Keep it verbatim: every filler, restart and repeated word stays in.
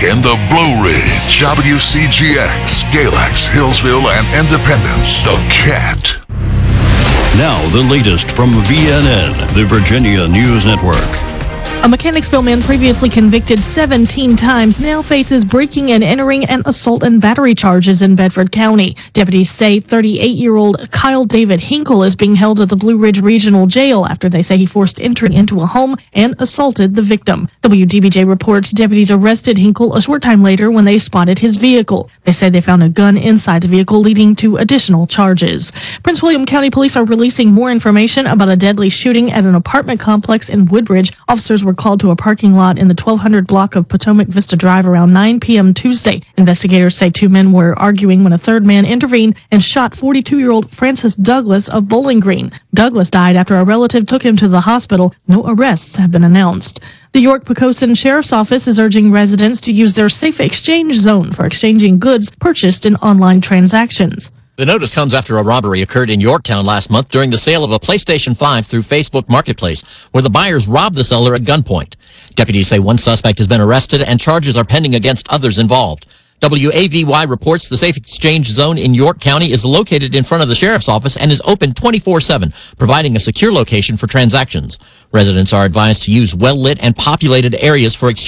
in the Blue Ridge, W C G X, Galax, Hillsville, and Independence, The Cat. Now, the latest from V N N, the Virginia News Network. A Mechanicsville man previously convicted seventeen times now faces breaking and entering and assault and battery charges in Bedford County. Deputies say thirty-eight-year-old Kyle David Hinkle is being held at the Blue Ridge Regional Jail after they say he forced entry into a home and assaulted the victim. W D B J reports deputies arrested Hinkle a short time later when they spotted his vehicle. They say they found a gun inside the vehicle, leading to additional charges. Prince William County Police are releasing more information about a deadly shooting at an apartment complex in Woodbridge. Officers were called to a parking lot in the twelve hundred block of Potomac Vista Drive around nine p.m. Tuesday. Investigators say two men were arguing when a third man intervened and shot forty-two-year-old Francis Douglas of Bowling Green. Douglas died after a relative took him to the hospital. No arrests have been announced. The York-Poquoson Sheriff's Office is urging residents to use their safe exchange zone for exchanging goods purchased in online transactions. The notice comes after a robbery occurred in Yorktown last month during the sale of a PlayStation five through Facebook Marketplace, where the buyers robbed the seller at gunpoint. Deputies say one suspect has been arrested and charges are pending against others involved. W A V Y reports the Safe Exchange Zone in York County is located in front of the Sheriff's Office and is open twenty-four seven, providing a secure location for transactions. Residents are advised to use well-lit and populated areas for exchange.